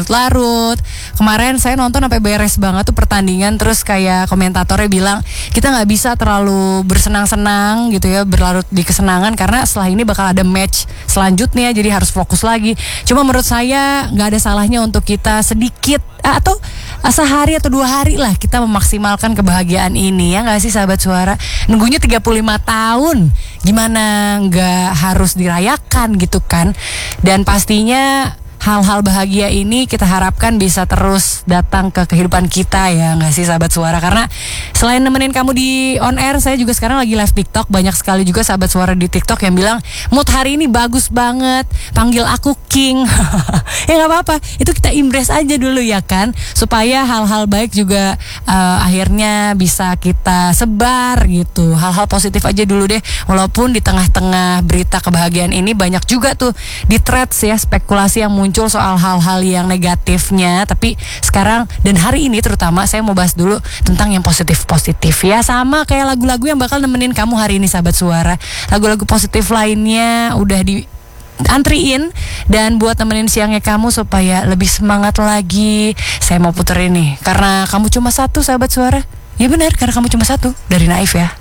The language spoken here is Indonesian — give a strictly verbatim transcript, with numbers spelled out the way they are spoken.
larut. Kemarin saya nonton sampai beres banget tuh pertandingan, terus kayak komentatornya bilang kita nggak bisa terlalu bersenang-senang gitu ya, berlarut di kesenangan karena setelah ini bakal ada match selanjutnya, jadi harus fokus lagi. Cuma menurut saya nggak ada salahnya untuk kita sedikit atau sehari atau dua hari lah kita memaksimalkan kebahagiaan ini, ya nggak sih sahabat suara? Nunggunya tiga puluh lima tahun, gimana nggak harus dirayakan gitu kan? Dan pastinya hal-hal bahagia ini kita harapkan bisa terus datang ke kehidupan kita, ya nggak sih sahabat suara? Karena selain nemenin kamu di on air, saya juga sekarang lagi live TikTok. Banyak sekali juga sahabat suara di TikTok yang bilang mood hari ini bagus banget, panggil aku King. Ya nggak apa-apa, itu kita embrace aja dulu ya kan, supaya hal-hal baik juga uh, akhirnya bisa kita sebar gitu. Hal-hal positif aja dulu deh, walaupun di tengah-tengah berita kebahagiaan ini banyak juga tuh di threads ya, spekulasi yang muncul muncul soal hal-hal yang negatifnya. Tapi sekarang dan hari ini terutama saya mau bahas dulu tentang yang positif-positif ya, sama kayak lagu-lagu yang bakal nemenin kamu hari ini sahabat suara. Lagu-lagu positif lainnya udah di antriin dan buat nemenin siangnya kamu supaya lebih semangat lagi, saya mau puterin nih Karena Kamu Cuma Satu sahabat suara. Ya benar, Karena Kamu Cuma Satu dari Naif ya.